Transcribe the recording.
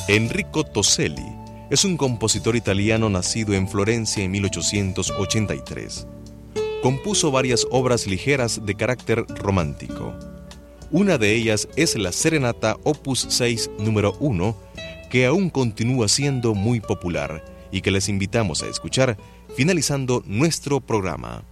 Enrico Toselli es un compositor italiano nacido en Florencia en 1883. Compuso varias obras ligeras de carácter romántico. Una de ellas es la Serenata Opus 6 número 1, que aún continúa siendo muy popular y que les invitamos a escuchar finalizando nuestro programa.